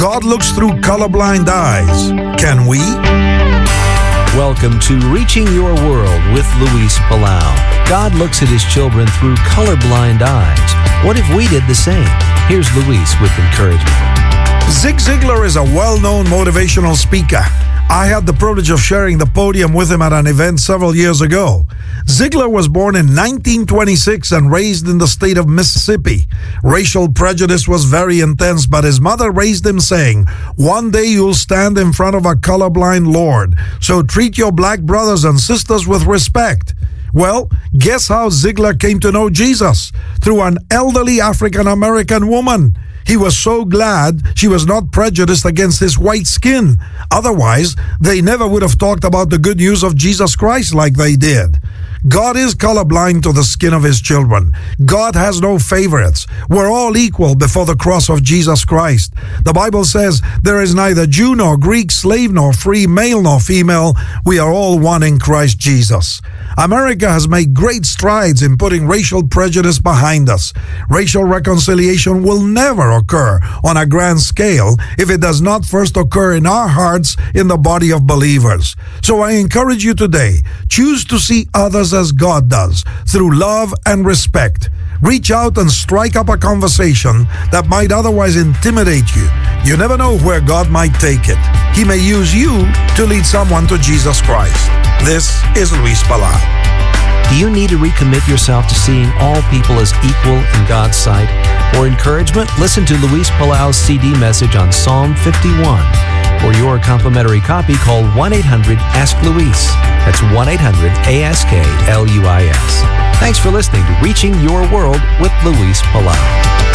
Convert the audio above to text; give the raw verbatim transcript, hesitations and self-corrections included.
God looks through colorblind eyes. Can we? Welcome to Reaching Your World with Luis Palau. God looks at His children through colorblind eyes. What if we did the same? Here's Luis with encouragement. Zig Ziglar is a well-known motivational speaker. I had the privilege of sharing the podium with him at an event several years ago. Ziglar was born in nineteen twenty-six and raised in the state of Mississippi. Racial prejudice was very intense, but his mother raised him saying, "One day you'll stand in front of a colorblind Lord, so treat your black brothers and sisters with respect." Well, guess how Ziglar came to know Jesus? Through an elderly African-American woman. He was so glad she was not prejudiced against his white skin. Otherwise, they never would have talked about the good news of Jesus Christ like they did. God is colorblind to the skin of His children. God has no favorites. We're all equal before the cross of Jesus Christ. The Bible says there is neither Jew nor Greek, slave nor free, male nor female. We are all one in Christ Jesus. America has made great strides in putting racial prejudice behind us. Racial reconciliation will never occur on a grand scale if it does not first occur in our hearts in the body of believers. So I encourage you today, choose to see others as God does, through love and respect. Reach out and strike up a conversation that might otherwise intimidate you. You never know where God might take it. He may use you to lead someone to Jesus Christ. This is Luis Palau. Do you need to recommit yourself to seeing all people as equal in God's sight? For encouragement, listen to Luis Palau's C D message on Psalm fifty-one. For your complimentary copy, call one eight hundred ask Luis. That's one eight hundred ask L U I S. Thanks for listening to Reaching Your World with Luis Palau.